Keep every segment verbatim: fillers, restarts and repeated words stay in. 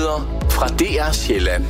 Nyheder fra D R Sjælland.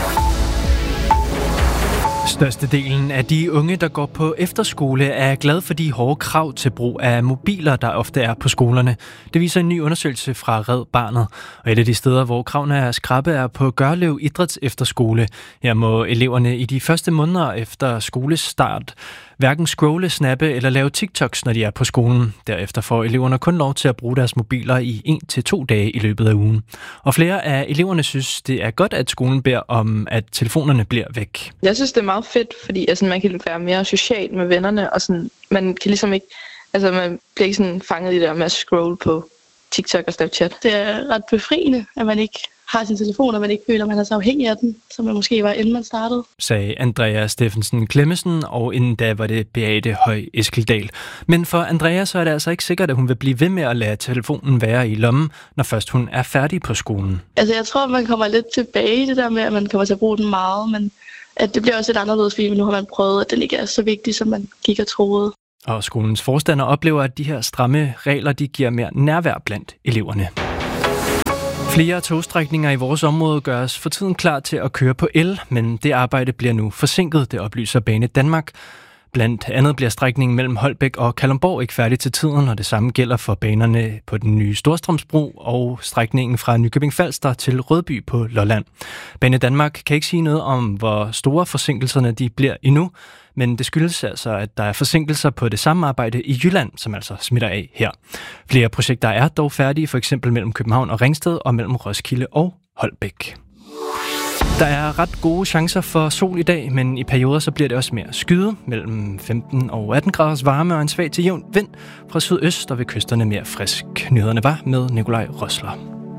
Størstedelen af de unge, der går på efterskole, er glad for de hårde krav til brug af mobiler, der ofte er på skolerne. Det viser en ny undersøgelse fra Red Barnet. Og et af de steder, hvor kravene er skrappe, er på Gørlev Idræts Efterskole. Her må eleverne i de første måneder efter skolestart hverken scrolle, snappe eller lave TikToks, når de er på skolen. Derefter får eleverne kun lov til at bruge deres mobiler i en til to dage i løbet af ugen. Og flere af eleverne synes, det er godt, at skolen beder om, at telefonerne bliver væk. Jeg synes, det er meget fedt, fordi altså, man kan være mere social med vennerne, og sådan, man kan ligesom ikke, altså man bliver ikke sådan fanget i det der med at scrolle på TikTok og Snapchat. Det er ret befriende, at man ikke har sin telefon, og man ikke føler, at man er så afhængig af den, som man måske var, inden man startede. Sagde Andrea Steffensen Klemmesen, og inden da var det Beate Høj Eskeldal. Men for Andrea så er det altså ikke sikkert, at hun vil blive ved med at lade telefonen være i lommen, når først hun er færdig på skolen. Altså jeg tror, man kommer lidt tilbage i det der med, at man kommer til at bruge den meget, men at det bliver også lidt anderledes, fordi nu har man prøvet, at den ikke er så vigtig, som man gik og troede. Og skolens forstander oplever, at de her stramme regler, de giver mere nærvær blandt eleverne. Flere togstrækninger i vores område gøres for tiden klar til at køre på el, men det arbejde bliver nu forsinket, det oplyser Bane Danmark. Blandt andet bliver strækningen mellem Holbæk og Kalundborg ikke færdig til tiden, og det samme gælder for banerne på den nye Storstrømsbro og strækningen fra Nykøbing Falster til Rødby på Lolland. Bane Danmark kan ikke sige noget om, hvor store forsinkelserne de bliver endnu, men det skyldes altså, at der er forsinkelser på det samme arbejde i Jylland, som altså smitter af her. Flere projekter er dog færdige, for eksempel mellem København og Ringsted og mellem Roskilde og Holbæk. Der er ret gode chancer for sol i dag, men i perioder så bliver det også mere skyde, mellem femten og atten graders varme og en svag til jævn vind fra sydøst og ved kysterne mere frisk. Nyhederne var med Nikolaj Røsler.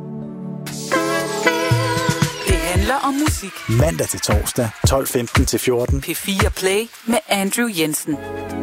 Det handler om musik. Mandag til torsdag, tolv femten til fjorten. P fire Play med Andrew Jensen.